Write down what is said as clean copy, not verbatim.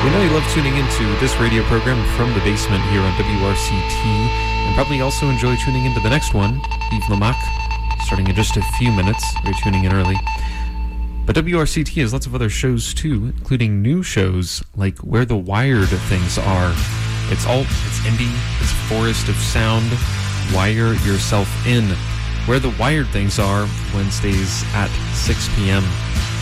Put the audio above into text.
We know you love tuning into this radio program from the basement here on WRCT, and probably also enjoy tuning into the next one, Yves Lamac, starting in just a few minutes. You're tuning in early. But WRCT has lots of other shows too, including new shows like Where the Wired Things Are. It's alt, it's indie, it's forest of sound. Wire yourself in. Where the Wired Things Are, Wednesdays at 6 p.m.